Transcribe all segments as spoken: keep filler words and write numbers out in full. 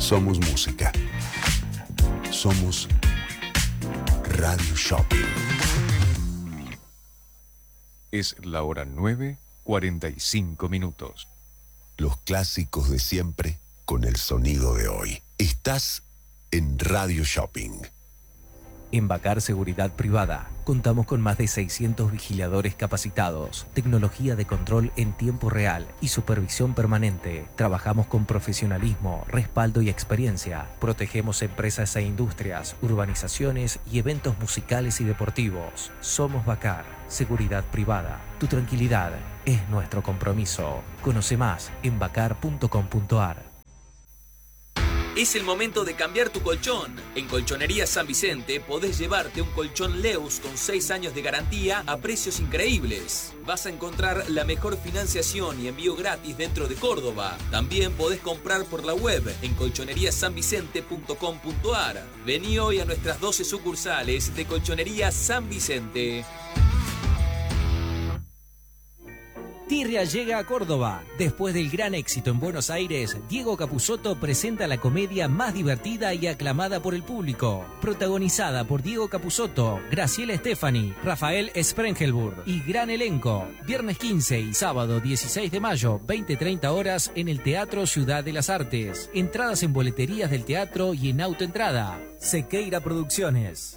Somos música. Somos Radio Shopping. Es la hora nueve, cuarenta y cinco minutos. Los clásicos de siempre con el sonido de hoy. Estás en Radio Shopping. En Bacar Seguridad Privada, contamos con más de seiscientos vigiladores capacitados, tecnología de control en tiempo real y supervisión permanente. Trabajamos con profesionalismo, respaldo y experiencia. Protegemos empresas e industrias, urbanizaciones y eventos musicales y deportivos. Somos Bacar Seguridad Privada. Tu tranquilidad es nuestro compromiso. Conoce más en bacar punto com punto ar. Es el momento de cambiar tu colchón. En Colchonería San Vicente podés llevarte un colchón Leus con seis años de garantía a precios increíbles. Vas a encontrar la mejor financiación y envío gratis dentro de Córdoba. También podés comprar por la web en colchonería san vicente punto com punto ar. Vení hoy a nuestras doce sucursales de Colchonería San Vicente. Tirria llega a Córdoba. Después del gran éxito en Buenos Aires, Diego Capusotto presenta la comedia más divertida y aclamada por el público. Protagonizada por Diego Capusotto, Graciela Stefani, Rafael Sprengelburg y gran elenco. Viernes quince y sábado dieciséis de mayo, veinte treinta horas en el Teatro Ciudad de las Artes. Entradas en boleterías del teatro y en autoentrada. Sequeira Producciones.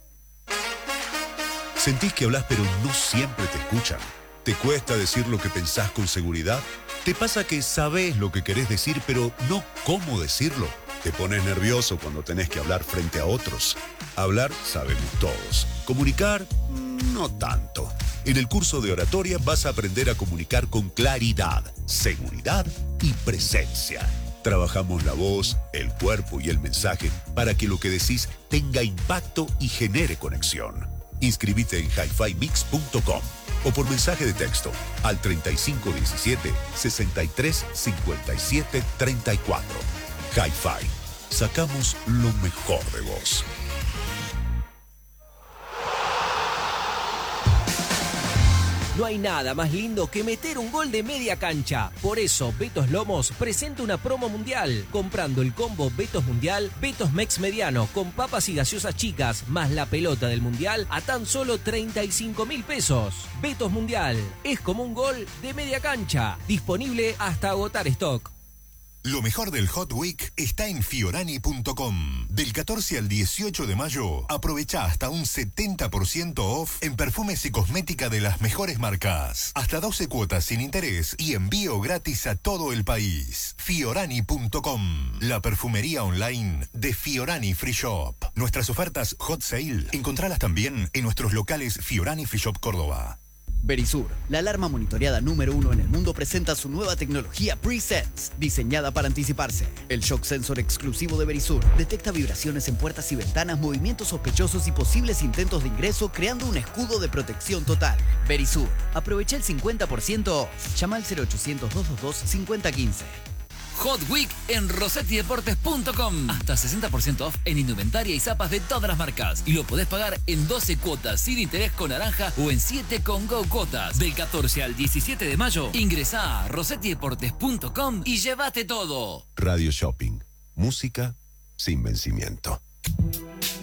¿Sentís que hablas pero no siempre te escuchan? ¿Te cuesta decir lo que pensás con seguridad? ¿Te pasa que sabés lo que querés decir pero no cómo decirlo? ¿Te pones nervioso cuando tenés que hablar frente a otros? Hablar sabemos todos. Comunicar, no tanto. En el curso de oratoria vas a aprender a comunicar con claridad, seguridad y presencia. Trabajamos la voz, el cuerpo y el mensaje para que lo que decís tenga impacto y genere conexión. Inscribite en hi fi mix punto com o por mensaje de texto al treinta y cinco diecisiete, sesenta y tres cincuenta y siete treinta y cuatro. Hi-Fi. Sacamos lo mejor de vos. No hay nada más lindo que meter un gol de media cancha. Por eso, Betos Lomos presenta una promo mundial. Comprando el combo Betos Mundial, Betos Mex Mediano con papas y gaseosas chicas, más la pelota del mundial a tan solo treinta y cinco mil pesos. Betos Mundial, es como un gol de media cancha. Disponible hasta agotar stock. Lo mejor del Hot Week está en fiorani punto com. Del catorce al dieciocho de mayo, aprovecha hasta un setenta por ciento off en perfumes y cosmética de las mejores marcas. Hasta doce cuotas sin interés y envío gratis a todo el país. fiorani punto com, la perfumería online de Fiorani Free Shop. Nuestras ofertas Hot Sale, encontralas también en nuestros locales Fiorani Free Shop Córdoba. Verisur, la alarma monitoreada número uno en el mundo, presenta su nueva tecnología Pre-Sense, diseñada para anticiparse. El shock sensor exclusivo de Verisur detecta vibraciones en puertas y ventanas, movimientos sospechosos y posibles intentos de ingreso, creando un escudo de protección total. Verisur, aprovecha el cincuenta por ciento off. Llama al cero ochocientos, doscientos veintidós, cincuenta quince. Hot Week en rosetti deportes punto com. Hasta sesenta por ciento off en indumentaria y zapas de todas las marcas. Y lo podés pagar en doce cuotas sin interés con naranja o en siete con Go cuotas. Del catorce al diecisiete de mayo, ingresá a rosetti deportes punto com y llévate todo. Radio Shopping. Música sin vencimiento.